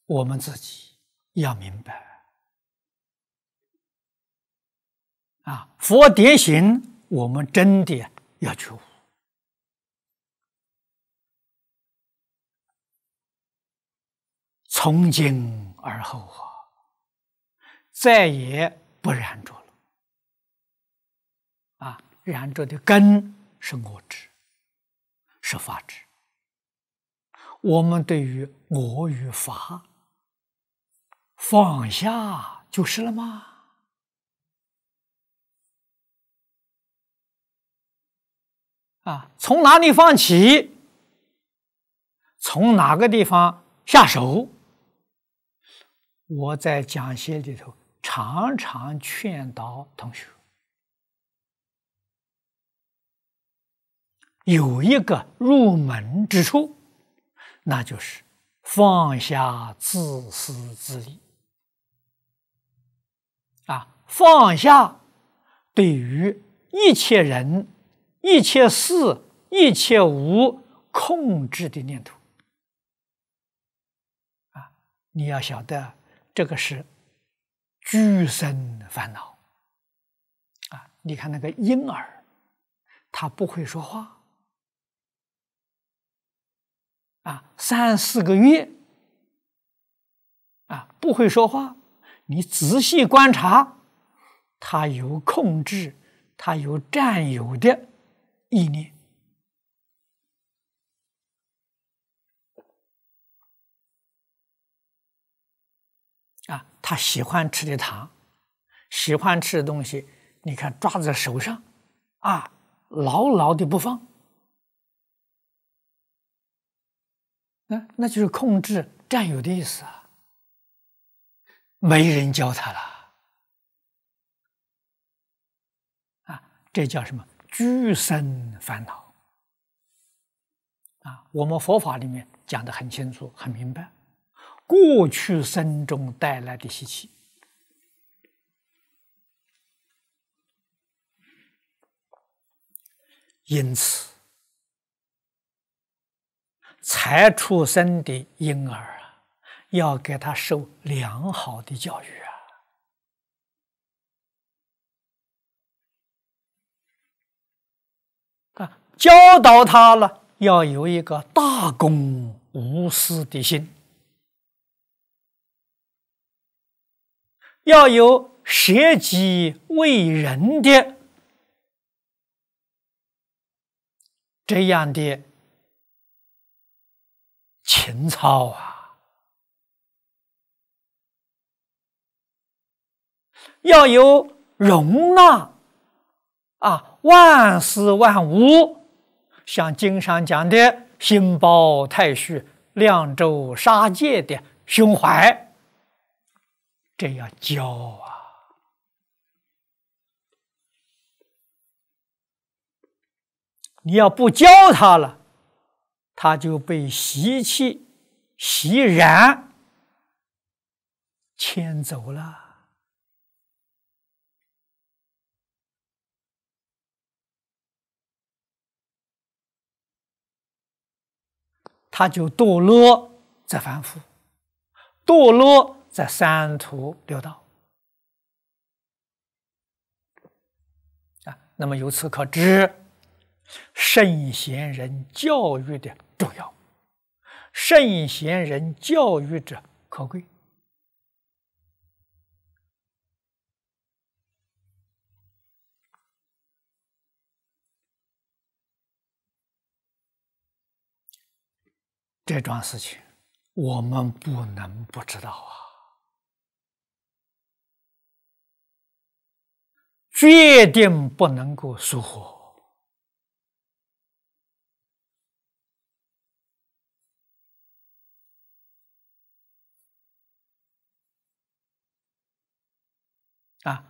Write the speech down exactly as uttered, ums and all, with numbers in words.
我们自己要明白啊，佛点醒我们，真的要觉悟。从今而后啊，再也不染着了。啊，染着的根是我执，是法执。我们对于我与法放下就是了吗？啊，从哪里放起？从哪个地方下手？我在讲学里头常常劝导同学，有一个入门之处，那就是放下自私自利。啊，放下对于一切人、一切事、一切物控制的念头。啊，你要晓得，这个是居生烦恼。啊，你看那个婴儿，他不会说话。啊，三四个月，啊，不会说话。你仔细观察，他有控制，他有占有的意念。啊，他喜欢吃的糖，喜欢吃的东西，你看抓在手上，啊，牢牢的不放。那那就是控制、占有的意思啊。没人教他了。啊，这叫什么？居生烦恼。啊，我们佛法里面讲得很清楚、很明白，过去生中带来的习气。因此，才出生的婴儿啊，要给他受良好的教育啊。啊，教导他了，要有一个大公无私的心，要有舍己为人的这样的情操啊，要有容纳啊万事万物，像经上讲的心包太虚、量周杀戒的胸怀，这要教啊。你要不教他了，他就被习气、习染牵走了。他就堕落在凡夫，堕落在三途六道。啊，那么由此可知，圣贤人教育的重要，圣贤人教育者可贵。这桩事情我们不能不知道啊，决定不能够疏忽。啊，